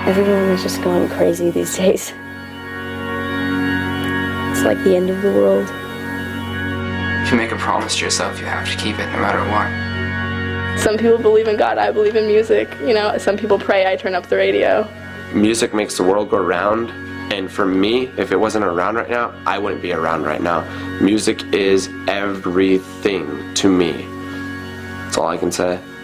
Everyone is just going crazy these days. It's like the end of the world. If you make a promise to yourself, you have to keep it no matter what. Some people believe in God, I believe in music. You know, some people pray, I turn up the radio. Music makes the world go round, and for me, if it wasn't around right now, I wouldn't be around right now. Music is everything to me. That's all I can say.